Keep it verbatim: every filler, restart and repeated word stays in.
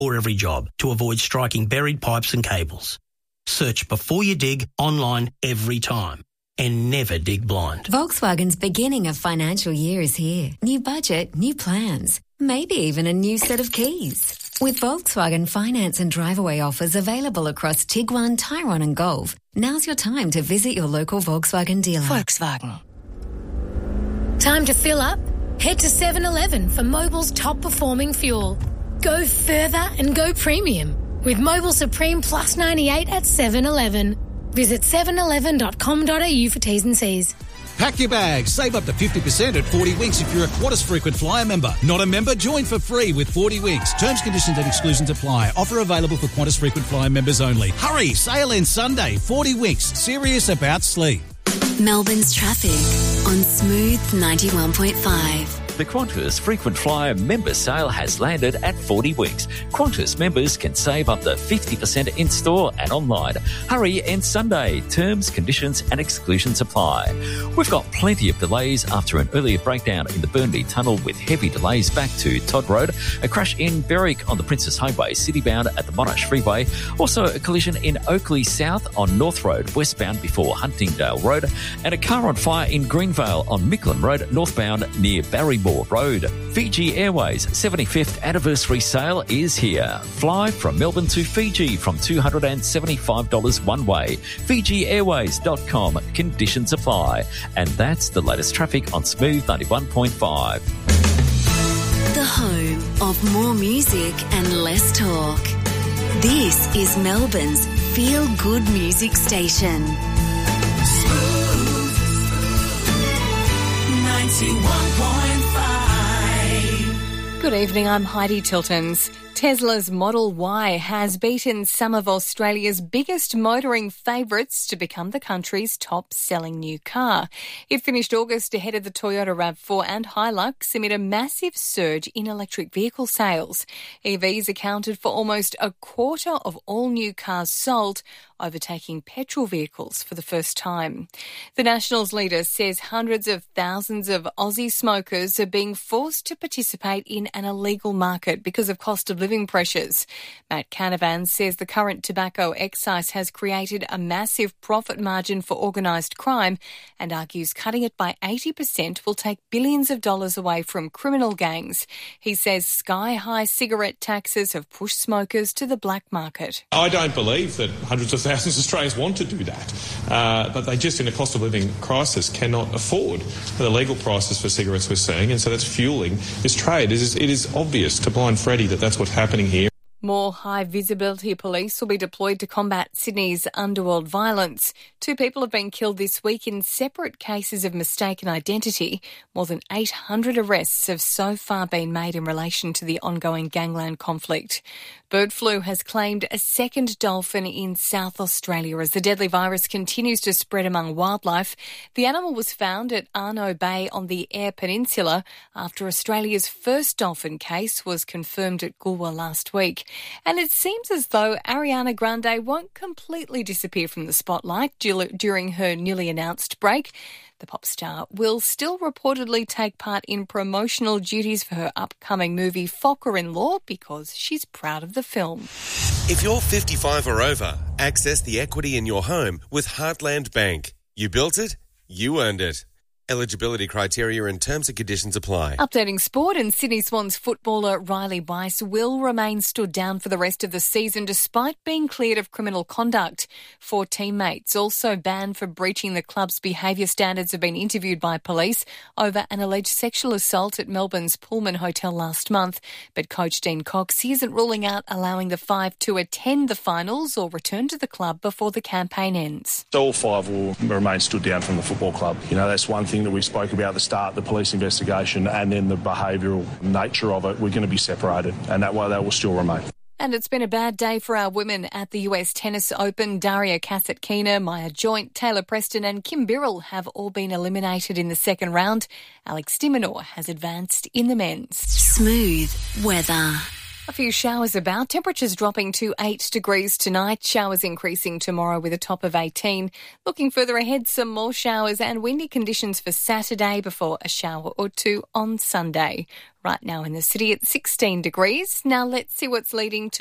for every job to avoid striking buried pipes and cables. Search before you dig online every time. And never dig blind. Volkswagen's beginning of financial year is here. New budget, new plans, maybe even a new set of keys. With Volkswagen finance and drive-away offers available across Tiguan, Tyrone and Golf, now's your time to visit your local Volkswagen dealer. Volkswagen. Time to fill up? Head to seven eleven for Mobil's top-performing fuel. Go further and go premium with Mobil Supreme Plus ninety-eight at seven eleven. Visit seven eleven dot com dot a u for T's and C's. Pack your bags. Save up to fifty percent at forty Winks if you're a Qantas Frequent Flyer member. Not a member? Join for free with forty Winks. Terms, conditions and exclusions apply. Offer available for Qantas Frequent Flyer members only. Hurry! Sale ends Sunday. forty Winks. Serious about sleep. Melbourne's traffic on Smooth ninety-one point five. The Qantas Frequent Flyer member sale has landed at forty Winks. Qantas members can save up to fifty percent in-store and online. Hurry, ends Sunday. Terms, conditions and exclusions apply. We've got plenty of delays after an earlier breakdown in the Burnley Tunnel with heavy delays back to Todd Road, a crash in Berwick on the Princess Highway citybound at the Monash Freeway, also a collision in Oakley South on North Road westbound before Huntingdale Road, and a car on fire in Greenvale on Micklin Road northbound near Barrymore Road. Fiji Airways seventy-fifth anniversary sale is here. Fly from Melbourne to Fiji from two hundred seventy-five dollars one way. Fiji Airways dot com. Conditions apply. And that's the latest traffic on Smooth ninety-one point five. The home of more music and less talk. This is Melbourne's feel-good music station. Smooth ninety-one point five. Good evening, I'm Heidi Tiltons. Tesla's Model Y has beaten some of Australia's biggest motoring favourites to become the country's top-selling new car. It finished August ahead of the Toyota RAV four and Hilux amid a massive surge in electric vehicle sales. E Vs accounted for almost a quarter of all new cars sold, overtaking petrol vehicles for the first time. The Nationals leader says hundreds of thousands of Aussie smokers are being forced to participate in an illegal market because of cost of living pressures. Matt Canavan says the current tobacco excise has created a massive profit margin for organised crime and argues cutting it by eighty percent will take billions of dollars away from criminal gangs. He says sky-high cigarette taxes have pushed smokers to the black market. I don't believe that hundreds of thousands of Australians want to do that, uh, but they just, in a cost of living crisis, cannot afford the legal prices for cigarettes we're seeing, and so that's fueling this trade. It is, it is obvious to blind Freddie that that's what's happening here. More high-visibility police will be deployed to combat Sydney's underworld violence. Two people have been killed this week in separate cases of mistaken identity. More than eight hundred arrests have so far been made in relation to the ongoing gangland conflict. Bird flu has claimed a second dolphin in South Australia as the deadly virus continues to spread among wildlife. The animal was found at Arno Bay on the Eyre Peninsula after Australia's first dolphin case was confirmed at Goolwa last week. And it seems as though Ariana Grande won't completely disappear from the spotlight during her newly announced break. The pop star will still reportedly take part in promotional duties for her upcoming movie Focker-in-Law because she's proud of the film. If you're fifty-five or over, access the equity in your home with Heartland Bank. You built it, you earned it. Eligibility criteria and terms and conditions apply. Updating sport, and Sydney Swans footballer Riley Weiss will remain stood down for the rest of the season despite being cleared of criminal conduct. Four teammates, also banned for breaching the club's behaviour standards, have been interviewed by police over an alleged sexual assault at Melbourne's Pullman Hotel last month. But coach Dean Cox isn't ruling out allowing the five to attend the finals or return to the club before the campaign ends. So all five will remain stood down from the football club. You know, that's one thing that we spoke about at the start, the police investigation, and then the behavioural nature of it. We're going to be separated, and that way they will still remain. And it's been a bad day for our women at the U S Tennis Open. Daria Kasatkina, Maya Joint, Taylor Preston and Kim Birrell have all been eliminated in the second round. Alex de Minaur has advanced in the men's. Smooth weather. A few showers about. Temperatures dropping to eight degrees tonight. Showers increasing tomorrow with a top of eighteen. Looking further ahead, some more showers and windy conditions for Saturday before a shower or two on Sunday. Right now in the city at sixteen degrees. Now let's see what's leading to